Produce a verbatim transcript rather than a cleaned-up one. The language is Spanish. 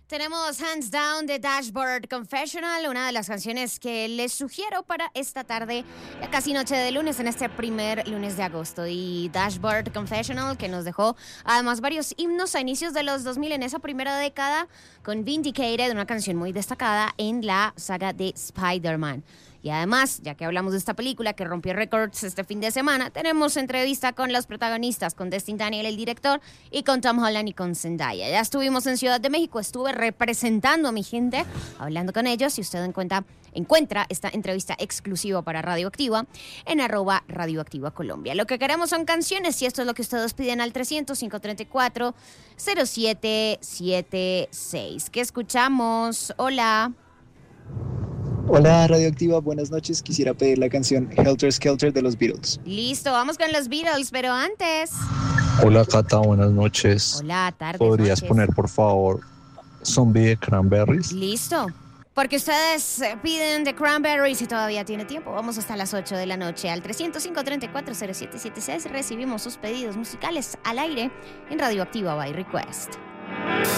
Tenemos Hands Down de Dashboard Confessional, una de las canciones que les sugiero para esta tarde, ya casi noche de lunes, en este primer lunes de agosto. Y Dashboard Confessional, que nos dejó además varios himnos a inicios de los dos mil en esa primera década, con Vindicated, una canción muy destacada en la saga de Spider-Man. Y además, ya que hablamos de esta película que rompió récords este fin de semana, tenemos entrevista con los protagonistas, con Destin Daniel, el director, y con Tom Holland y con Zendaya. Ya estuvimos en Ciudad de México, estuve representando a mi gente, hablando con ellos, y usted encuentra, encuentra esta entrevista exclusiva para Radioactiva en arroba Radioactiva Colombia. Lo que queremos son canciones, y esto es lo que ustedes piden al trescientos, cinco treinta y cuatro, cero siete siete seis. ¿Qué escuchamos? Hola. Hola Radioactiva, buenas noches. Quisiera pedir la canción Helter Skelter de los Beatles. Listo, vamos con los Beatles, pero antes... Hola Cata, buenas noches. Hola, tardes, ¿Podrías noches. poner por favor Zombie de Cranberries? Listo, porque ustedes piden de Cranberries y todavía tiene tiempo. Vamos hasta las ocho de la noche al trescientos, cinco treinta y cuatro, cero siete siete seis. Recibimos sus pedidos musicales al aire en Radioactiva by Request.